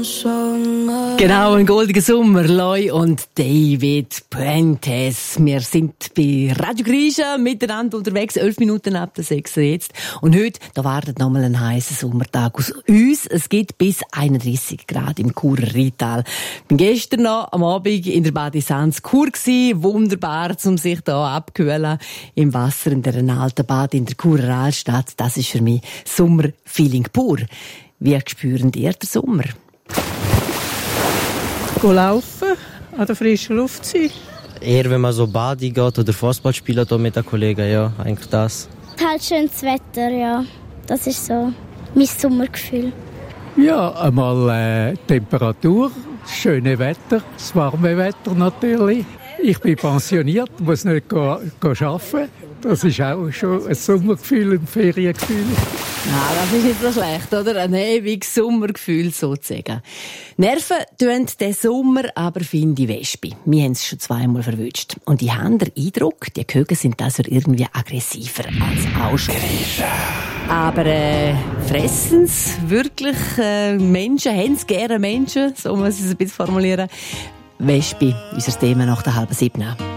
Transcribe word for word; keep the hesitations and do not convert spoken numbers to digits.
Genau, ein goldiger Sommer, Loi und David Puentes. Wir sind bei Radio Grisha miteinander unterwegs, elf Minuten ab der sechs jetzt. Und heute, da wartet nochmal ein heißer Sommertag aus uns. Es gibt bis einunddreissig Grad im Churer Rheintal. Ich bin gestern noch am Abend in der Badesanz Chur gsi. Wunderbar, um sich da abkühlen im Wasser in der alten Bad in der Churer Altstadt. Das ist für mich Sommerfeeling pur. Wie spüren ihr den Sommer? Go laufen, an der frischen Luft sein. Eher wenn man so baden geht oder Fußball spielt mit den Kollegen, ja, eigentlich das. Halt schönes Wetter, ja. Das ist so mein Sommergefühl. Ja, einmal äh, Temperatur, das schöne Wetter, das warme Wetter natürlich. Ich bin pensioniert, muss nicht go, go arbeiten. Das ist auch schon ein Sommergefühl, ein Feriengefühl. Ja, das ist nicht so schlecht, oder? Ein ewiges Sommergefühl sozusagen. Nerven tun den Sommer aber, finde ich, Wespe. Wir haben es schon zweimal verwünscht. Und ich habe den Eindruck, die Köge sind also irgendwie aggressiver als auch schon. Aber äh, fressen es wirklich äh, Menschen, haben es gerne Menschen, so muss ich es ein bisschen formulieren. Wespe, unser Thema nach der halben siebten.